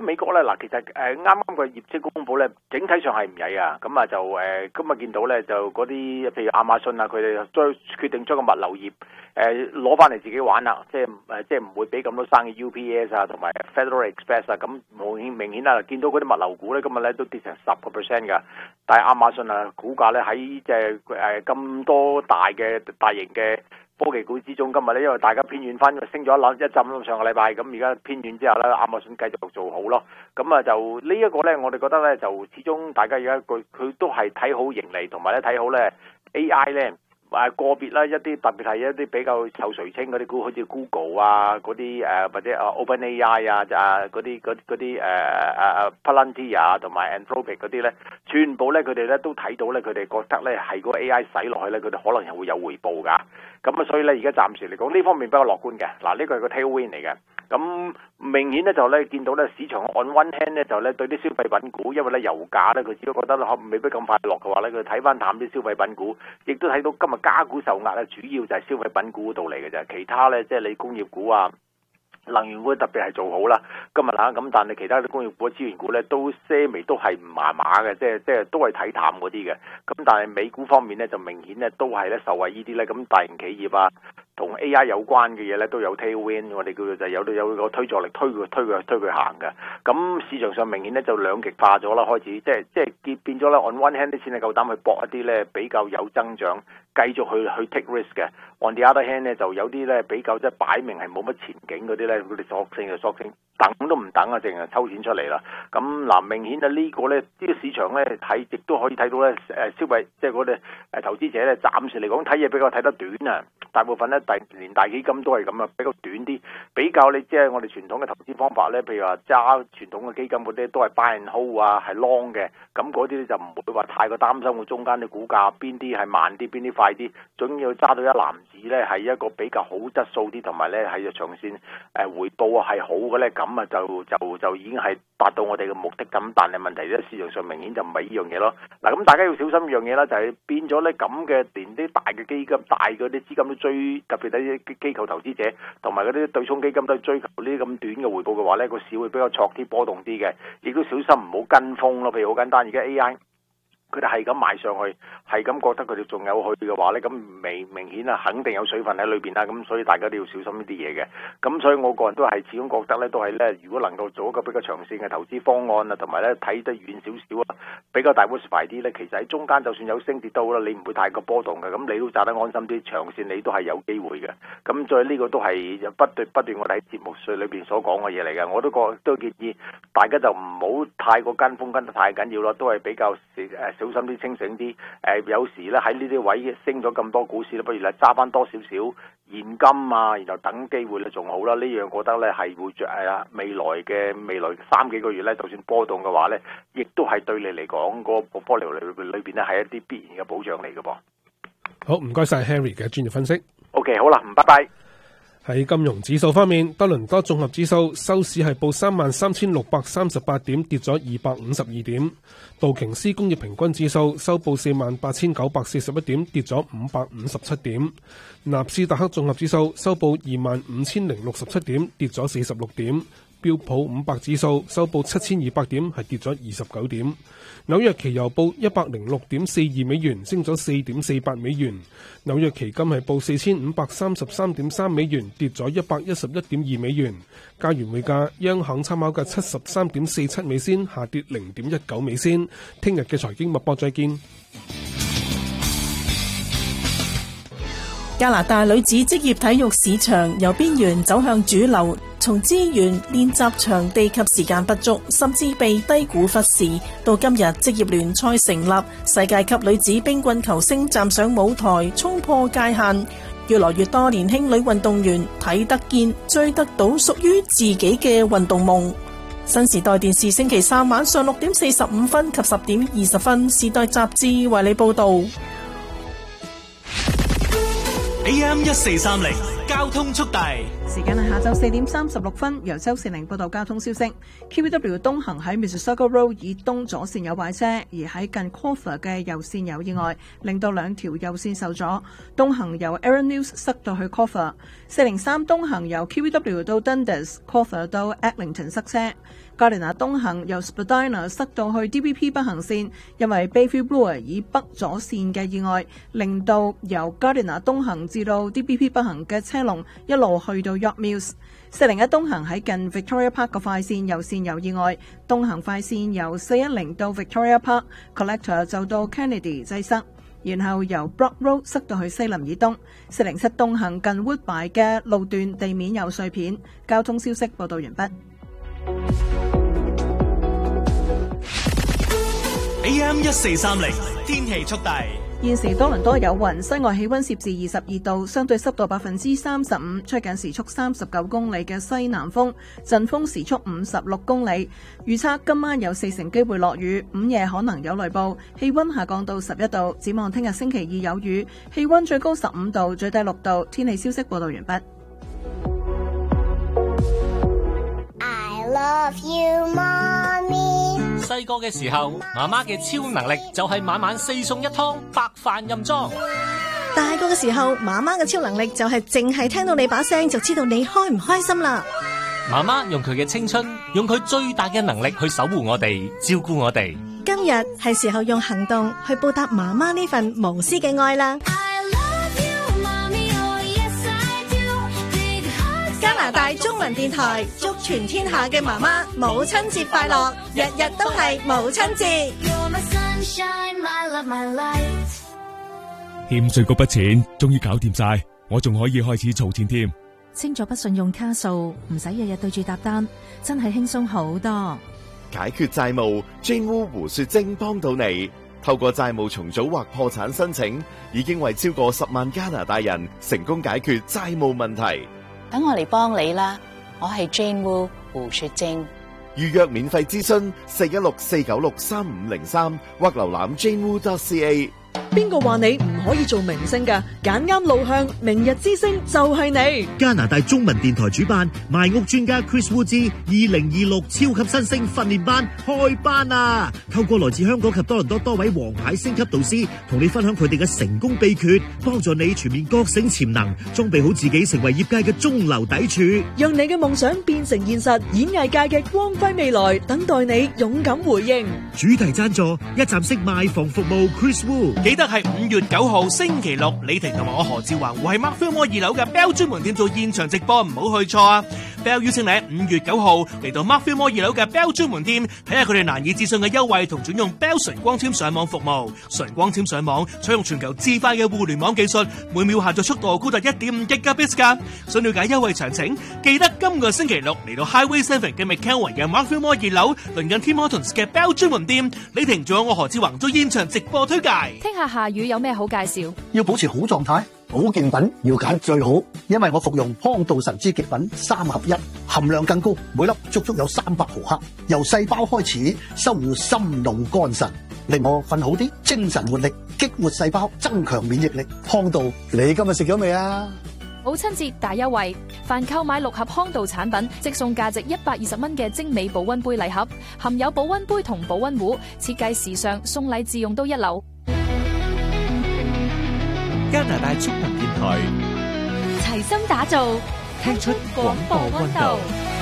美國咧嗱，其實啱啱個業績公佈咧，整體上係唔曳啊。咁啊就今日見到咧就嗰啲譬如亞馬遜啊，佢哋決定將個物流業攞翻嚟自己玩啦，即係唔會俾咁多生意 UPS 啊同埋 Federal Express 啊。咁明顯啦，見到嗰啲物流股咧今日咧都跌成10%㗎。但係亞馬遜啊股價咧喺即係咁多大型嘅科技股之中，今日咧因為大家偏軟翻，升咗一陣上個禮拜，咁而家偏軟之後咧，亞馬遜繼續做好咯。咁啊就呢一個咧，我哋覺得咧就始終大家而家佢都係睇好盈利，同埋咧睇好咧 AI 咧。個別啦，一啲特別係一啲比較受垂青嗰啲股，好似 Google 啊嗰啲或者OpenAI 啊嗰啲Palantir 同埋 Anthropic 嗰啲咧，全部咧佢哋咧都睇到咧，佢哋覺得咧係個 AI 使落去咧，佢哋可能係會有回報㗎。咁啊，所以咧而家暫時嚟講呢方面比較樂觀嘅。嗱，呢個係個 tailwind 嚟嘅。咁明顯咧就咧見到咧市場 on one hand 咧就咧對啲消費品股，因為咧油價咧佢只不過覺得未必咁快落嘅話咧，佢睇翻淡啲消費品股，亦都睇到今日加股受壓咧，主要就係消費品股嗰度嚟嘅啫。其他咧即係你工業股啊、能源股特別係做好啦，今日啦咁，但係其他啲工業股、資源股咧都些微都係唔麻麻嘅，即係都係睇淡嗰啲嘅。咁但係美股方面咧就明顯咧都係咧受惠呢啲咧，咁大型企業啊同 AI 有關嘅嘢咧都有 tailwind， 我哋叫做就有個推助力推佢行嘅。咁市場上明顯咧就兩極化咗啦，開始即係變咗咧 on one hand 啲錢係夠膽去搏一啲咧比較有增長，繼續去 take risk 嘅。on the other hand 咧就有啲咧比較即係擺明係冇乜前景嗰啲咧，佢哋索性等都唔等啊，淨係抽錢出嚟啦。咁嗱，明顯啊呢個咧呢個市場咧睇亦都可以睇到咧消費即係嗰啲投資者咧暫時嚟講睇嘢比較睇得短啊。大部分咧連大基金都係咁啊，比較短啲，比較你即係我哋傳統嘅投資方法咧，譬如話揸傳統嘅基金嗰啲都係 buy and hold 啊，係 long 嘅，咁嗰啲咧就唔會話太過擔心佢中間啲股價邊啲係慢啲，邊啲快啲，總要揸到一籃子咧係一個比較好質素啲，同埋咧係長線回報係好嘅咧，咁啊就已經係達到我哋嘅目的咁。但係問題咧市場上明顯就唔係呢樣嘢咯。嗱，咁大家要小心一樣嘢啦，就係變咗咧咁嘅連啲大嘅基金、大嗰啲資金都追，特別係啲機構投資者同埋嗰啲對沖基金都追求呢啲咁短嘅回報嘅話咧，個市會比較挫啲、波動啲嘅，亦都小心唔好跟風咯。譬如好簡單，而家 AI。佢哋係咁賣上去，係咁覺得佢哋仲有去嘅話咧，咁明顯啊，肯定有水分喺裏邊啦。咁所以大家都要小心呢啲嘢嘅。咁所以我個人都係始終覺得咧，都係咧，如果能夠做一個比較長線嘅投資方案啊，同埋咧睇得遠少少啊，比較diversify啲咧，其實喺中間就算有升跌都好啦，你唔會太過波動嘅。咁你都揸得安心啲，長線你都係有機會嘅。咁所以呢個都係不斷我哋喺節目裏邊所講嘅嘢嚟嘅。我都建議大家就唔好太過跟風跟得太緊要咯，都係比較小心啲、清醒啲。有時咧喺呢啲位升咗咁多股市咧，不如咧揸翻多少少現金啊，然後等機會咧仲好啦。呢樣覺得咧係會未來3幾個月咧，就算波動嘅話咧，亦都係對你嚟講個portfolio裏邊咧係一啲必然嘅保障嚟嘅噃。 好，唔該晒 Harry 嘅專業分析。 OK， 好啦，拜拜。 喺金融指數方面，多倫多綜合指數收市係報33,638點，跌咗252點；道瓊斯工業平均指數收報48,941點，跌咗557點；納斯達克綜合指數收報25,067點，跌咗46點；標普500指數收報7,200點，係跌咗29點。紐約期油報106.42美元，升咗4.48美元。紐約期金係報4,533.3美元，跌咗111.2美元。加元匯價，央行參考嘅73.47美仙，下跌0.19美仙。聽日嘅財經脈搏再見。 加拿大女子職業體育市場由邊緣走向主流，從資源、練習場地及時間不足，甚至被低估忽視，到今日職業聯賽成立，世界級女子冰棍球星站上舞台，衝破界限，越來越多年輕女運動員睇得見、追得到屬於自己嘅運動夢。新時代電視星期三晚上6:45及10:20，時代雜誌為你報道。 AM1430交通速遞， 時間係下晝4:36，由周善玲報道交通消息。QEW 東行喺 Mississauga Road 以東左線有壞車，而喺近 Crawford 嘅右線有意外，令到兩條右線受阻。東行由 Aaron News 塞到去 Crawford。403東行由 QEW 到 Dundas，Crawford 到 Eglinton 塞車。 加連納東行由 Spadina 塞到去 DVP 北行線，因為 Bayview Brewer 以北左線嘅意外，令到由加連納東行至到 DVP 北行嘅車龍一路去到 York Mills。401東行喺近 Victoria Park 嘅快線右線有意外，東行快線由410到 Victoria Park Collector 就到 Kennedy 擠塞，然後由 Brock Road 塞到去西林以東。407東行近 Woodbine 嘅路段地面有碎片。交通消息報道完畢。 AM 1430天氣速遞。 現時多倫多有雲，室外氣溫攝氏22度，相對濕度35%，吹緊時速39公里嘅西南風，陣風時速56公里。預測今晚有40%機會落雨，午夜可能有雷暴，氣溫下降到11度。展望聽日星期二有雨，氣溫最高15度，最低6度。天氣消息報道完畢。 I love you, mommy。 細個嘅時候，媽媽嘅超能力就係晚晚4餸1湯，白飯任裝。 大個嘅時候，媽媽嘅超能力就係淨係聽到你把聲就知道你開唔開心啦。 媽媽用佢嘅青春，用佢最大嘅能力去守護我哋，照顧我哋。 今日係時候用行動去報答媽媽呢份無私嘅愛啦。加拿大中文電台祝全天下嘅媽媽母親節快樂，日日都係母親節。 欠稅嗰筆錢終於搞掂晒，我仲可以開始儲錢添。 清咗筆信用卡數，唔使日日對住搭單，真係輕鬆好多。 解決債務，Jane Wu 胡雪晶幫到你。透過債務重組或破產申請，已經為超過10萬加拿大人成功解決債務問題。 等我嚟幫你啦，我係 Jane Wu 胡雪晶。 預約免費諮詢416-496-3503或瀏覽 janewu.ca。 邊個話你唔可以做明星㗎？揀啱路向，明日之星就係你。 加拿大中文電台主辦賣屋專家 Chris Wu 之2026超級新星訓練班開班啊！透過來自香港及多倫多多位王牌星級導師，同你分享佢哋嘅成功秘訣，幫助你全面覺醒潛能，裝備好自己成為業界嘅中流砥柱， 讓你嘅夢想變成現實。演藝界嘅光輝未來等待你勇敢回應。 主題贊助一站式賣房服務 Chris Wu。 記得係5月9號星期六，李婷同埋我何志華會喺 Markfield Mall 2樓嘅 Bell 專門店做現場直播，唔好去錯啊！ Bell 邀請你喺5月9號嚟到 Markfield Mall 2樓嘅 Bell 專門店，睇下佢哋難以置信嘅優惠同轉用 Bell 純光纖上網服務。純光纖上網採用全球至快嘅互聯網技術，每秒下載速度高達 1.5 Gigabits 㗎。想了解優惠詳情，記得今個星期六嚟到 Highway 7嘅 McKelvin 嘅 Markfield Mall 2樓，鄰近 Tim Hortons 嘅 Bell 專門店。李婷仲有我何志宏做現場直播推介。 聽下下雨有咩好介紹？ 要保持好狀態，保健品要揀最好，因為我服用康道神之極品3合1，含量更高，每粒足足有300毫克，由細胞開始修護心腦肝腎，令我瞓好啲，精神活力，激活細胞，增強免疫力。康道，你今日食咗未啊？ 母親節大優惠，凡購買6盒康道產品，即送價值120蚊嘅精美保溫杯禮盒，含有保溫杯同保溫壺，設計時尚，送禮自用都一流。 加拿大中文電台齊心打造， 聽出廣播溫度。